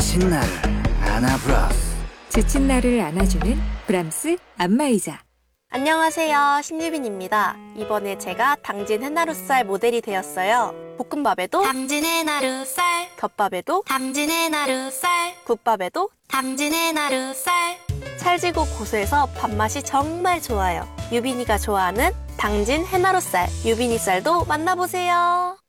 지친 나를 안아브라스. 지친 나를 안아주는 브람스 안마의자. 안녕하세요, 신유빈입니다. 이번에 제가 당진 해나루쌀 모델이 되었어요. 볶음밥에도 당진 해나루쌀, 덮밥에도 당진 해나루쌀, 국밥에도 당진 해나루쌀. 찰지고 고소해서 밥맛이 정말 좋아요. 유빈이가 좋아하는 당진 해나루쌀, 유빈이 쌀도 만나보세요.